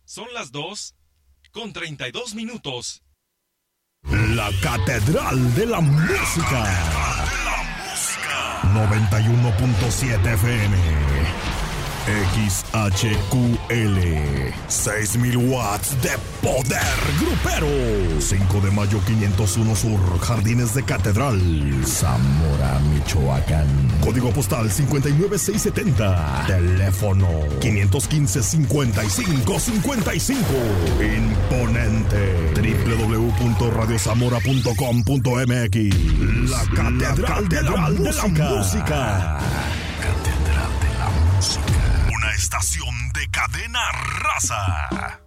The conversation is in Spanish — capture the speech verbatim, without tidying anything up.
Son las dos con treinta y dos minutos. La Catedral de la Música. noventa y uno punto siete F M. X H Q L. seis mil watts de poder grupero. cinco de mayo quinientos uno Sur, Jardines de Catedral, Zamora, Michoacán. Código postal cincuenta y nueve seis setenta. Teléfono quinientos quince, cincuenta y cinco cincuenta y cinco. Imponente. doble u doble u doble u punto radio zamora punto com punto m x. La Catedral de la Música. Catedral de la Música. Una estación de Cadena Raza.